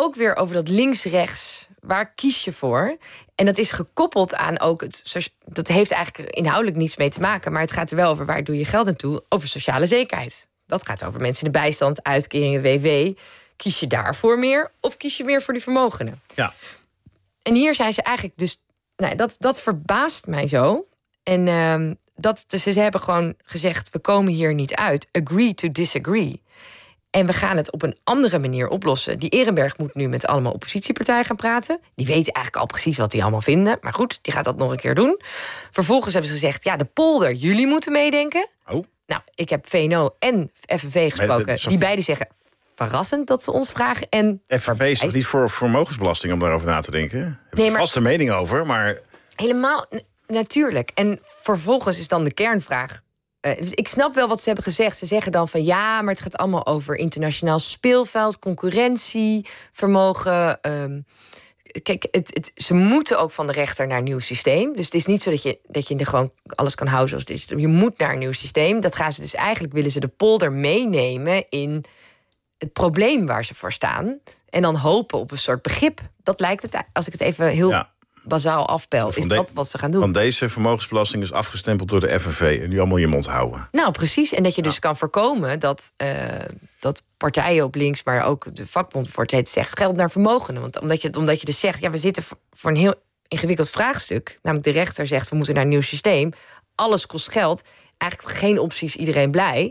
ook weer over dat links-rechts. Waar kies je voor? En dat is gekoppeld aan ook... dat heeft eigenlijk inhoudelijk niets mee te maken... maar het gaat er wel over waar doe je geld naartoe? Over sociale zekerheid. Dat gaat over mensen in de bijstand, uitkeringen, WW. Kies je daarvoor meer of kies je meer voor die vermogenen? Ja. En hier zijn ze eigenlijk dus... dat verbaast mij zo. En ze hebben gewoon gezegd... we komen hier niet uit. Agree to disagree. En we gaan het op een andere manier oplossen. Die Ehrenberg moet nu met allemaal oppositiepartijen gaan praten. Die weten eigenlijk al precies wat die allemaal vinden. Maar goed, die gaat dat nog een keer doen. Vervolgens hebben ze gezegd, de polder, jullie moeten meedenken. Oh. Nou, ik heb VNO en FNV gesproken. Die beiden zeggen, verrassend dat ze ons vragen. En FNV is toch niet voor vermogensbelasting om daarover na te denken? Heb je vast een mening over, maar... Helemaal, natuurlijk. En vervolgens is dan de kernvraag... Dus ik snap wel wat ze hebben gezegd. Ze zeggen dan van maar het gaat allemaal over internationaal speelveld, concurrentie, vermogen. Kijk, ze moeten ook van de rechter naar een nieuw systeem. Dus het is niet zo dat je gewoon alles kan houden zoals het is. Je moet naar een nieuw systeem. Dat gaan ze dus eigenlijk, willen ze de polder meenemen in het probleem waar ze voor staan. En dan hopen op een soort begrip. Dat lijkt het, als ik het even heel... bazaal afpel, is dat wat ze gaan doen. Want deze vermogensbelasting is afgestempeld door de FNV... en nu allemaal je mond houden. Nou, precies. En dat je dus kan voorkomen dat partijen op links... maar ook de vakbond wordt het zeggen... geld naar vermogenen. Want omdat je dus zegt... we zitten voor een heel ingewikkeld vraagstuk. Namelijk de rechter zegt, we moeten naar een nieuw systeem. Alles kost geld. Eigenlijk geen opties, iedereen blij.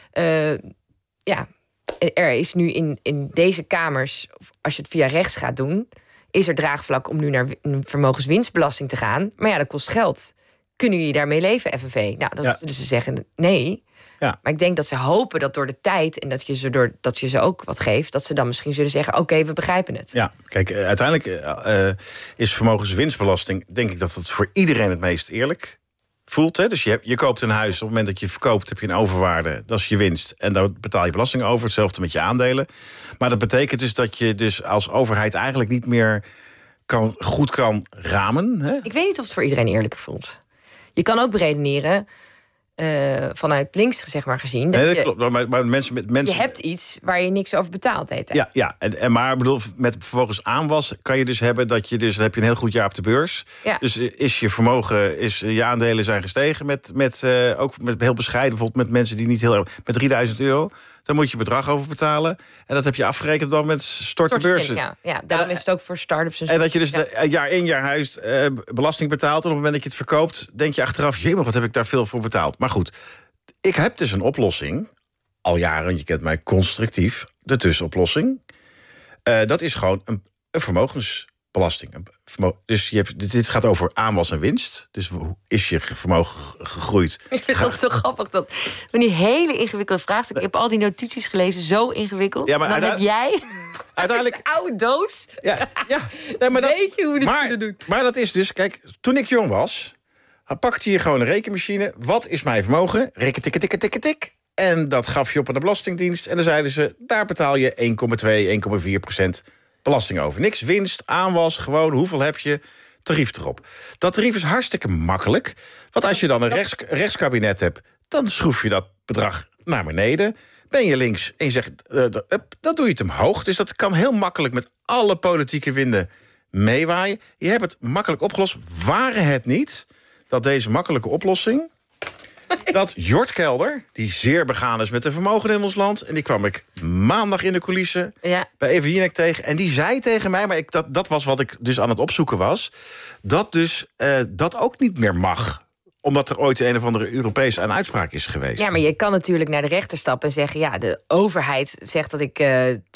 Er is nu in deze kamers... als je het via rechts gaat doen... is er draagvlak om nu naar een vermogenswinstbelasting te gaan. Maar dat kost geld. Kunnen jullie daarmee leven, FNV? Nou, dan zullen ze zeggen nee. Ja. Maar ik denk dat ze hopen dat door de tijd... en dat je ze ook wat geeft... dat ze dan misschien zullen zeggen, oké, we begrijpen het. Ja, kijk, uiteindelijk is vermogenswinstbelasting... denk ik dat het voor iedereen het meest eerlijk voelt. Hè? Dus je koopt een huis, op het moment dat je verkoopt... heb je een overwaarde, dat is je winst. En daar betaal je belasting over, hetzelfde met je aandelen. Maar dat betekent dus dat je dus als overheid... eigenlijk niet meer goed kan ramen. Hè? Ik weet niet of het voor iedereen eerlijker voelt. Je kan ook beredeneren... vanuit links zeg maar gezien. Dat klopt. Maar mensen... Je hebt iets waar je niks over betaalt. Ja. Maar bedoel, met vervolgens aanwas kan je dus hebben dat je dus... dan heb je een heel goed jaar op de beurs. Ja. Dus is je vermogen, je aandelen zijn gestegen... ook met heel bescheiden, bijvoorbeeld met mensen die niet heel erg... met 3000 euro, dan moet je bedrag over betalen. En dat heb je afgerekend dan met storten beurzen. Ja, daarom is het ook voor start-ups. En dat je dus jaar in jaar huis belasting betaalt... en op het moment dat je het verkoopt, denk je achteraf... jemig, wat heb ik daar veel voor betaald? Maar goed, ik heb dus een oplossing, al jaren, je kent mij constructief... de tussenoplossing. Dat is gewoon een vermogensbelasting. Dus dit gaat over aanwas en winst. Dus hoe is je vermogen gegroeid? Ik vind dat zo grappig. Van die hele ingewikkelde vraagstukken. Ik heb al die notities gelezen, zo ingewikkeld. Ja, maar dan heb jij uiteindelijk een oude doos. Nee, maar weet je hoe dit doet? Maar dat is dus, kijk, toen ik jong was... pakte je gewoon een rekenmachine. Wat is mijn vermogen? Reken, tik. En dat gaf je op aan de Belastingdienst. En dan zeiden ze, daar betaal je 1,2, 1,4% belasting over. Niks winst, aanwas, gewoon hoeveel heb je, tarief erop. Dat tarief is hartstikke makkelijk. Want als je dan een rechtskabinet hebt... dan schroef je dat bedrag naar beneden. Ben je links en je zegt, dan doe je het omhoog. Dus dat kan heel makkelijk met alle politieke winden meewaaien. Je hebt het makkelijk opgelost. Waren het niet dat deze makkelijke oplossing... dat Jort Kelder, die zeer begaan is met de vermogen in ons land... en die kwam ik maandag in de coulissen bij Eva Jinek tegen... en die zei tegen mij, maar dat was wat ik dus aan het opzoeken was... dat dus dat ook niet meer mag... omdat er ooit een of andere Europese uitspraak is geweest. Ja, maar je kan natuurlijk naar de rechter stappen en zeggen... de overheid zegt dat ik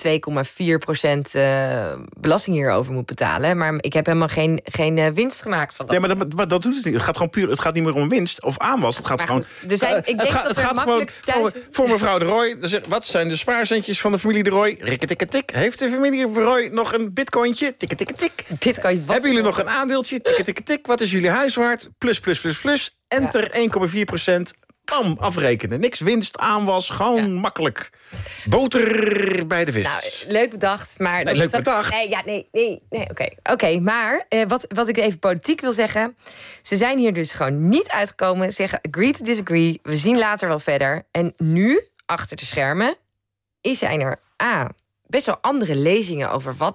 2,4% belasting hierover moet betalen... maar ik heb helemaal geen winst gemaakt van dat. Nee, maar dat doet het niet. Het gaat gewoon puur. Het gaat niet meer om winst of aanwas. Het gaat gewoon. Ik denk dat er makkelijk thuis... voor mevrouw de Rooij. Wat zijn de spaarcentjes van de familie de Rooij? Rikketikketik. Heeft de familie de Rooij nog een bitcointje? Tikketikketik. Bitcoin. Hebben jullie nog een aandeeltje? Tikketikketik. Wat is jullie huis waard? Plus. Enter 1,4%. Bam, afrekenen. Niks winst, aanwas, gewoon makkelijk. Boter bij de vis. Nou, leuk bedacht, maar... leuk bedacht. Nee, oké, maar wat ik even politiek wil zeggen... ze zijn hier dus gewoon niet uitgekomen. Zeggen agree to disagree, we zien later wel verder. En nu, achter de schermen, zijn er best wel andere lezingen... over